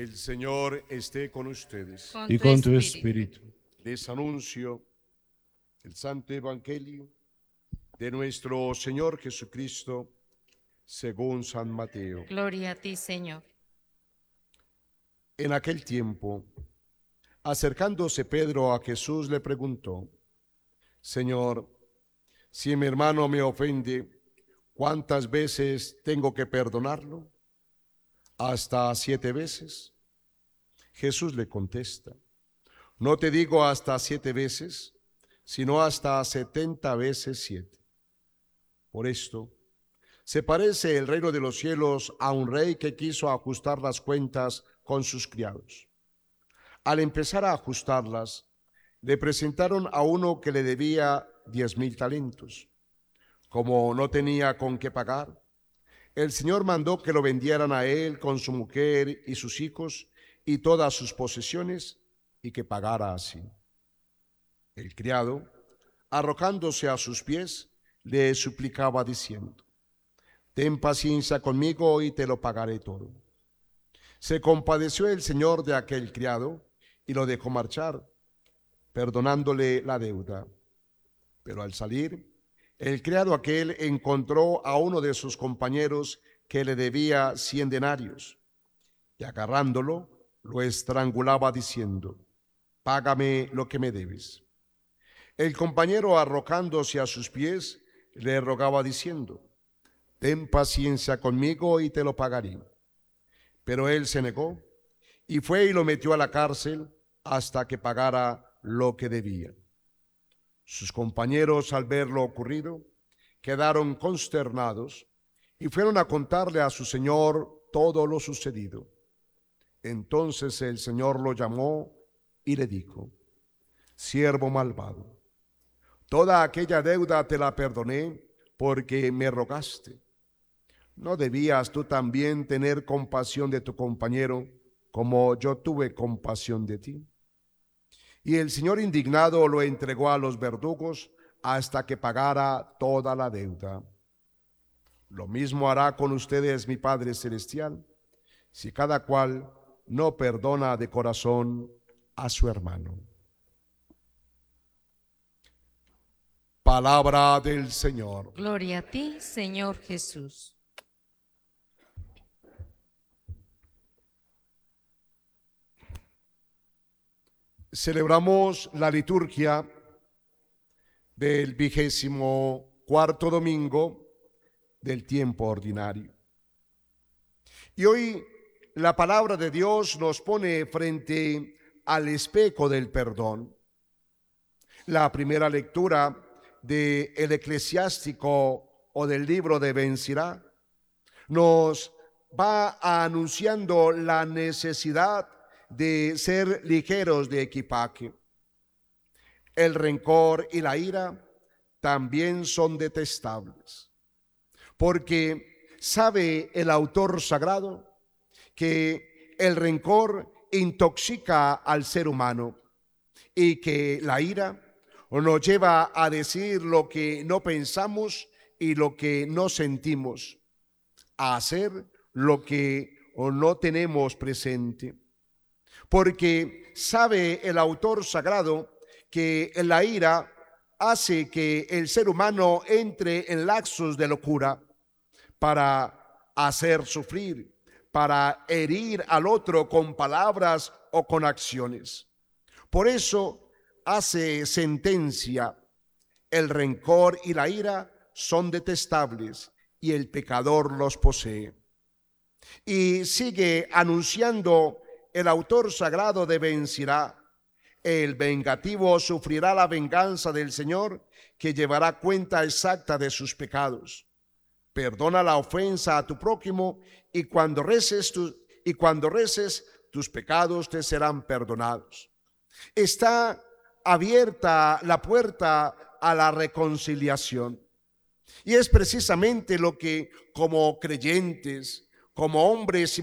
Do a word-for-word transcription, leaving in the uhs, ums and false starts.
El Señor esté con ustedes. Con y tu con tu espíritu. espíritu. Les anuncio el Santo Evangelio de nuestro Señor Jesucristo según San Mateo. Gloria a ti, Señor. En aquel tiempo, acercándose Pedro a Jesús, le preguntó: Señor, si mi hermano me ofende, ¿cuántas veces tengo que perdonarlo? ¿Hasta siete veces? Jesús le contesta: no te digo hasta siete veces, sino hasta setenta veces siete. Por esto, se parece el reino de los cielos a un rey que quiso ajustar las cuentas con sus criados. Al empezar a ajustarlas, le presentaron a uno que le debía diez mil talentos. Como no tenía con qué pagar, el Señor mandó que lo vendieran a él con su mujer y sus hijos y todas sus posesiones, y que pagara así. El criado, arrojándose a sus pies, le suplicaba diciendo: ten paciencia conmigo y te lo pagaré todo. Se compadeció el Señor de aquel criado y lo dejó marchar, perdonándole la deuda. Pero al salir, el criado aquel encontró a uno de sus compañeros que le debía cien denarios, y agarrándolo, lo estrangulaba diciendo: págame lo que me debes. El compañero, arrojándose a sus pies, le rogaba diciendo: ten paciencia conmigo y te lo pagaré. Pero él se negó y fue y lo metió a la cárcel hasta que pagara lo que debía. Sus compañeros, al ver lo ocurrido, quedaron consternados y fueron a contarle a su señor todo lo sucedido. Entonces el Señor lo llamó y le dijo: siervo malvado, toda aquella deuda te la perdoné porque me rogaste. ¿No debías tú también tener compasión de tu compañero como yo tuve compasión de ti? Y el Señor, indignado, lo entregó a los verdugos hasta que pagara toda la deuda. Lo mismo hará con ustedes mi Padre Celestial, si cada cual no perdona de corazón a su hermano. Palabra del Señor. Gloria a ti, Señor Jesús. Celebramos la liturgia del vigésimo cuarto domingo del tiempo ordinario. Y hoy la palabra de Dios nos pone frente al espejo del perdón. La primera lectura del Eclesiástico o del libro de Ben Sirá nos va anunciando la necesidad de ser ligeros de equipaje. El rencor y la ira también son detestables, porque sabe el autor sagrado que el rencor intoxica al ser humano y que la ira nos lleva a decir lo que no pensamos y lo que no sentimos, a hacer lo que no tenemos presente. Porque sabe el autor sagrado que la ira hace que el ser humano entre en lapsos de locura para hacer sufrir, para herir al otro con palabras o con acciones. Por eso hace sentencia: el rencor y la ira son detestables y el pecador los posee. Y sigue anunciando el autor sagrado de Ben Sirá: el vengativo sufrirá la venganza del Señor, que llevará cuenta exacta de sus pecados. Perdona la ofensa a tu prójimo y cuando reces, tu, y cuando reces tus pecados te serán perdonados. Está abierta la puerta a la reconciliación. Y es precisamente lo que como creyentes, como hombres y